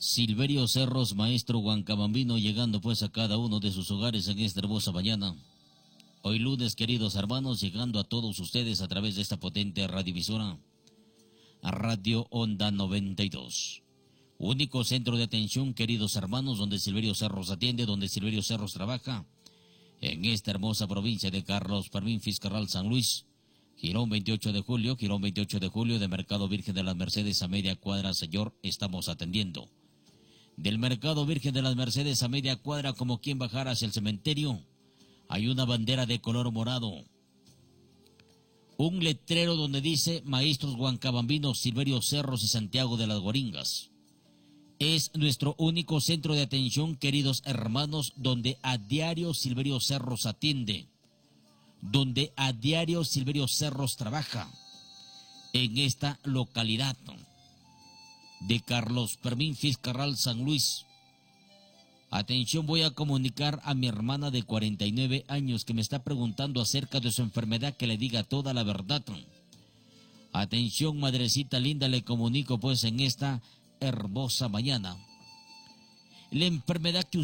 Silverio Cerros, maestro Huancabambino, llegando pues a cada uno de sus hogares en esta hermosa mañana. Hoy lunes, queridos hermanos, llegando a todos ustedes a través de esta potente radiodifusora, a Radio Onda 92. Único centro de atención, queridos hermanos, donde Silverio Cerros atiende, donde Silverio Cerros trabaja, en esta hermosa provincia de Carlos Fermín Fiscarral San Luis, Girón 28 de julio de Mercado Virgen de las Mercedes a media cuadra, señor, estamos atendiendo. Del Mercado Virgen de las Mercedes a media cuadra, como quien bajar hacia el cementerio, hay una bandera de color morado. Un letrero donde dice Maestros Huancabambinos, Silverio Cerros y Santiago de las Guaringas. Es nuestro único centro de atención, queridos hermanos, donde a diario Silverio Cerros atiende, donde a diario Silverio Cerros trabaja, en esta localidad de Carlos Fermín Fiscarral San Luis. Atención, voy a comunicar a mi hermana de 49 años que me está preguntando acerca de su enfermedad, que le diga toda la verdad. Atención, madrecita linda, le comunico pues en esta hermosa mañana. La enfermedad que